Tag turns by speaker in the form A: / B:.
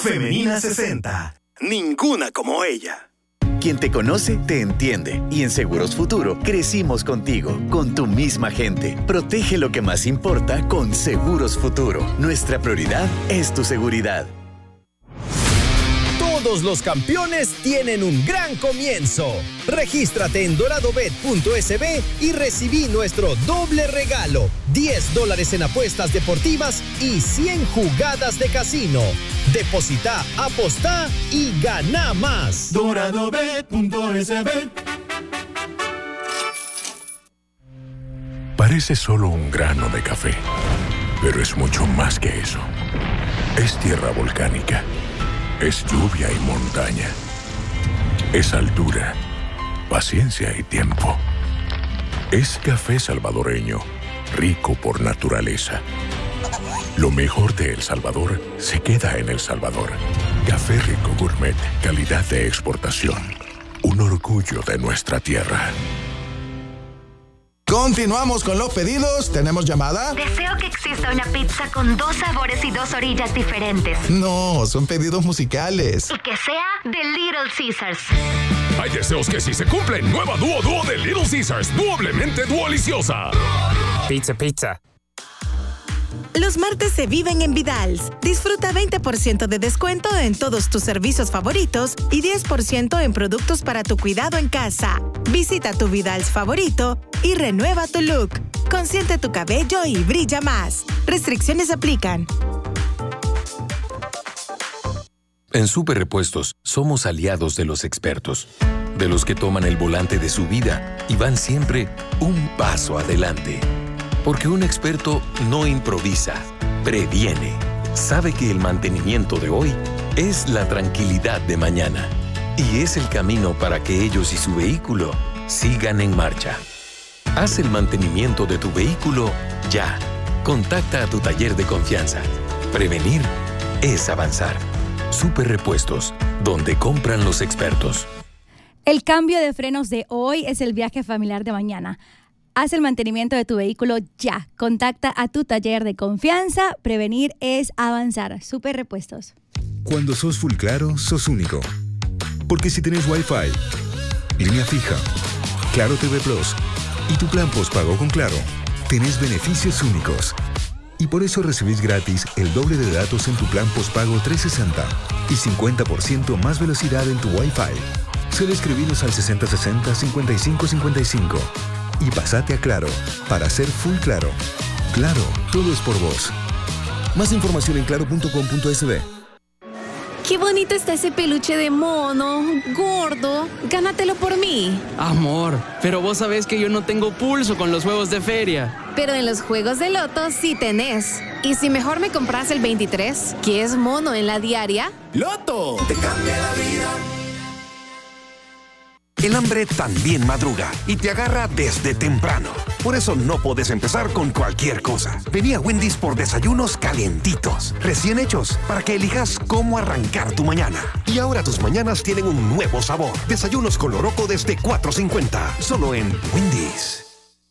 A: Femenina 60. Ninguna como ella.
B: Quien te conoce, te entiende. Y en Seguros Futuro crecimos contigo, con tu misma gente. Protege lo que más importa con Seguros Futuro. Nuestra prioridad es tu seguridad.
C: Todos los campeones tienen un gran comienzo. Regístrate en doradobet.sb y recibí nuestro doble regalo. $10 en apuestas deportivas y 100 jugadas de casino. Deposita, apostá y gana más.
D: Doradobet.sb.
E: Parece solo un grano de café, pero es mucho más que eso. Es tierra volcánica. Es lluvia y montaña. Es altura, paciencia y tiempo. Es café salvadoreño, rico por naturaleza. Lo mejor de El Salvador se queda en El Salvador. Café Rico Gourmet, calidad de exportación. Un orgullo de nuestra tierra.
F: Continuamos con los pedidos. ¿Tenemos llamada?
G: Deseo que exista una pizza con 2 sabores y 2 orillas diferentes.
F: No, son pedidos musicales.
G: Y que sea de Little Caesars.
H: Hay deseos que sí se cumplen. Nueva Duo de Little Caesars. Doblemente duoliciosa.
I: Pizza.
J: Los martes se viven en Vidals. Disfruta 20% de descuento en todos tus servicios favoritos y 10% en productos para tu cuidado en casa. Visita tu Vidals favorito y renueva tu look. Consiente tu cabello y brilla más. Restricciones aplican.
K: En Super Repuestos somos aliados de los expertos, de los que toman el volante de su vida y van siempre un paso adelante. Porque un experto no improvisa, previene. Sabe que el mantenimiento de hoy es la tranquilidad de mañana. Y es el camino para que ellos y su vehículo sigan en marcha. Haz el mantenimiento de tu vehículo ya. Contacta a tu taller de confianza. Prevenir es avanzar. Super Repuestos, donde compran los expertos.
L: El cambio de frenos de hoy es el viaje familiar de mañana. Haz el mantenimiento de tu vehículo ya. Contacta a tu taller de confianza. Prevenir es avanzar. Super Repuestos.
M: Cuando sos full claro, sos único. Porque si tenés Wi-Fi, línea fija, Claro TV Plus y tu plan postpago con Claro, tenés beneficios únicos. Y por eso recibís gratis el doble de datos en tu plan postpago 360 y 50% más velocidad en tu Wi-Fi. Solo escribinos al 6060-5555 y pasate a Claro para ser full claro. Claro, todo es por vos. Más información en claro.com.sb.
N: Qué bonito está ese peluche de mono, gordo. Gánatelo por mí.
O: Amor, pero vos sabés que yo no tengo pulso con los juegos de feria.
N: Pero en los juegos de loto sí tenés. Y si mejor me compras el 23, que es mono en la diaria.
A: ¡Loto! Te cambia la vida.
P: El hambre también madruga y te agarra desde temprano. Por eso no puedes empezar con cualquier cosa. Vení a Wendy's por desayunos calientitos, recién hechos, para que elijas cómo arrancar tu mañana. Y ahora tus mañanas tienen un nuevo sabor. Desayunos con loroco desde $4.50, solo en Wendy's.